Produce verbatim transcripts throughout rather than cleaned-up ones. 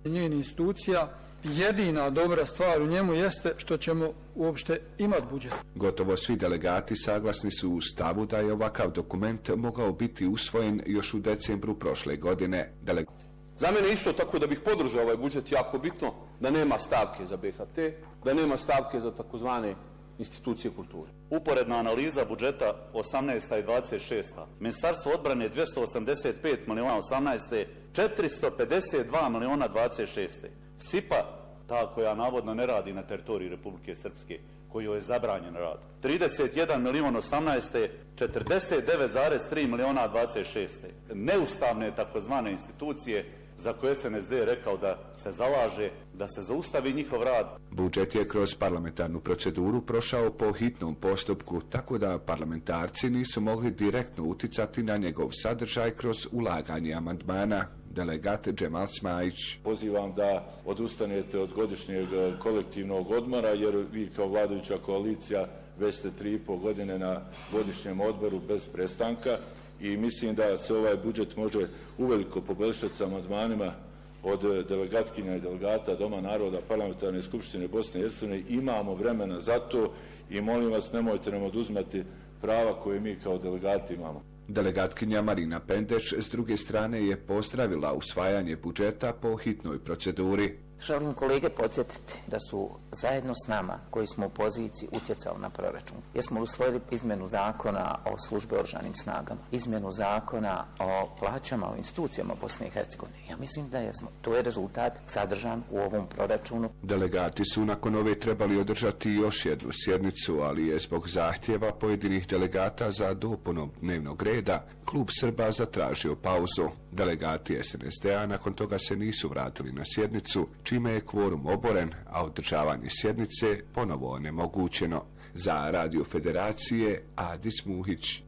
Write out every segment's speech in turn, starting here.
Njena institucija, jedina dobra stvar u njemu jeste što ćemo uopšte imati budžet. Gotovo svi delegati saglasni su u stavu da je ovakav dokument mogao biti usvojen još u decembru prošle godine. Deleg... Za mene isto tako da bih podržao ovaj budžet jako bitno da nema stavke za B H T, da nema stavke za takozvane institucije kulture. Uporedna analiza budžeta osamnaesta i dvadeset šesta. Ministarstvo odbrane dvjesto osamdeset pet miliona osamnaeste, četiristo pedeset dva miliona dvadeset šeste. S I P A, ta koja navodno ne radi na teritoriji Republike Srpske, koju je zabranjen rad. trideset jedan milion osamnaeste, četrdeset devet zarez tri miliona dvadeset šeste. Neustavne takozvane institucije za koje S N S D rekao da se zalaže da se zaustavi njihov rad. Budžet je kroz parlamentarnu proceduru prošao po hitnom postupku, tako da parlamentarci nisu mogli direktno uticati na njegov sadržaj kroz ulaganje amandmana. Delegat Džemal Smajić. Pozivam da odustanete od godišnjeg kolektivnog odmora, jer vi kao vladajuća koalicija već ste tri i pol godine na godišnjem odboru bez prestanka i mislim da se ovaj budžet može uveliko poboljšati sa amandmanima od delegatkinja i delegata Doma naroda Parlamentarne skupštine Bosne i Hercegovine. Imamo vremena za to i molim vas, nemojte nam oduzmati prava koje mi kao delegati imamo. Delegatkinja Marina Pendeš s druge strane je pozdravila usvajanje budžeta po hitnoj proceduri. Želim kolege podsjetiti da su zajedno s nama, koji smo u poziciji, utjecali na proračun. Jer smo usvojili izmjenu zakona o službi oružanim snagama, izmjenu zakona o plaćama, o institucijama Bosne i Hercegovine. Ja mislim da jesmo. To je rezultat sadržan u ovom proračunu. Delegati su nakon ove trebali održati još jednu sjednicu, ali je zbog zahtjeva pojedinih delegata za dopunom dnevnog reda Klub Srba zatražio pauzu. Delegati S N S D-a nakon toga se nisu vratili na sjednicu, čime je kvorum oboren, a održavanje sjednice ponovo onemogućeno. Za Radio Federacije, Adis Muhić.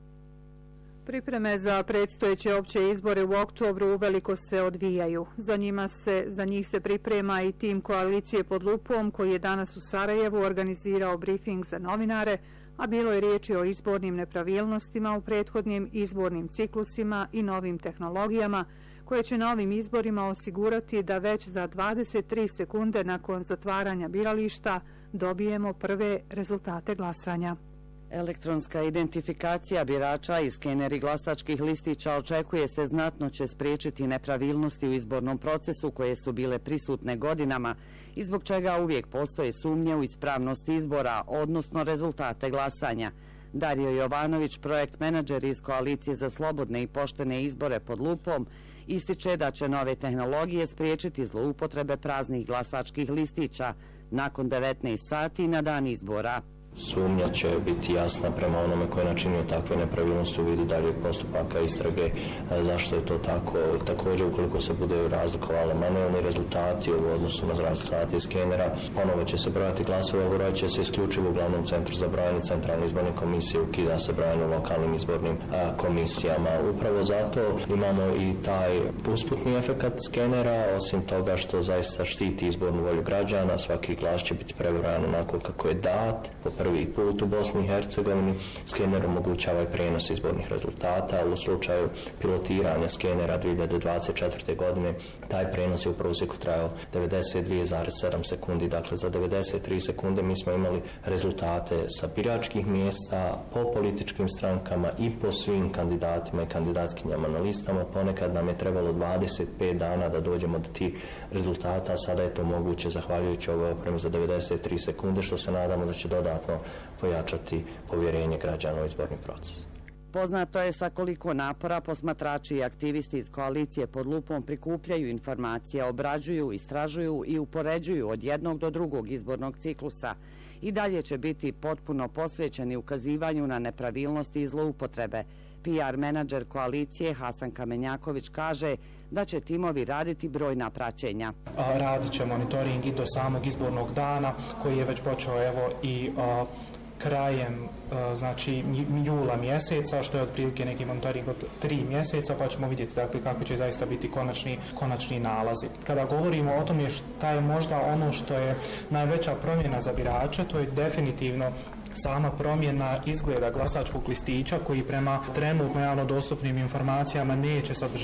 Pripreme za predstojeće opće izbore u oktobru uveliko se odvijaju. Za, njima se, za njih se priprema i tim koalicije pod lupom koji je danas u Sarajevu organizirao brifing za novinare, a bilo je riječi o izbornim nepravilnostima u prethodnim izbornim ciklusima i novim tehnologijama koje će na ovim izborima osigurati da već za dvadeset tri sekunde nakon zatvaranja birališta dobijemo prve rezultate glasanja. Elektronska identifikacija birača i skeneri glasačkih listića očekuje se znatno će spriječiti nepravilnosti u izbornom procesu koje su bile prisutne godinama i zbog čega uvijek postoje sumnje u ispravnost izbora, odnosno rezultate glasanja. Dario Jovanović, projekt menadžer iz Koalicije za slobodne i poštene izbore pod lupom, ističe da će nove tehnologije spriječiti zloupotrebe praznih glasačkih listića nakon devetnaest sati na dan izbora. Sumnja će biti jasna prema onome ko je načinio takve nepravilnosti u vidu daljeg postupaka istrage, zašto je to tako. Također, ukoliko se bude razlikovali manualni rezultati u odnosu na rezultati skenera, ponovo će se brojati glasove, brojat će se isključivo u glavnom centru za brojanje centralne izborne komisije, ukida se brojanje u lokalnim izbornim a, komisijama. Upravo zato imamo i taj usputni efekat skenera, osim toga što zaista štiti izbornu volju građana, svaki glas će biti prebrojan onako kako je dat. Po prvi put u Bosni i Hercegovini skener omogućava i prijenos izbornih rezultata. U slučaju pilotiranja skenera dvije hiljade dvadeset četvrte. godine taj prijenos je u prosjeku trajao devedeset dvije zarez sedam sekundi. Dakle, za devedeset tri sekunde mi smo imali rezultate sa biračkih mjesta, po političkim strankama i po svim kandidatima i kandidatkinjama na listama. Ponekad nam je trebalo dvadeset pet dana da dođemo do tih rezultata, sada je to moguće zahvaljujući ovoj opremi za devedeset tri sekunde, što se nadamo da će dodatno pojačati povjerenje građana u izborni proces. Poznato je sa koliko napora posmatrači i aktivisti iz koalicije pod lupom prikupljaju informacije, obrađuju, istražuju i upoređuju od jednog do drugog izbornog ciklusa. I dalje će biti potpuno posvećeni ukazivanju na nepravilnosti i zloupotrebe. P R menadžer koalicije Hasan Kamenjaković kaže da će timovi raditi brojna praćenja. Radit će monitoring i do samog izbornog dana koji je već počeo evo i a, krajem znači jula mjeseca, što je otprilike neki monitoring od tri mjeseca, pa ćemo vidjeti dakle kako će zaista biti konačni, konačni nalazi. Kada govorimo o tome šta je možda ono što je najveća promjena za birače, to je definitivno sama promjena izgleda glasačkog listića koji prema trenutno javno dostupnim informacijama neće sadržati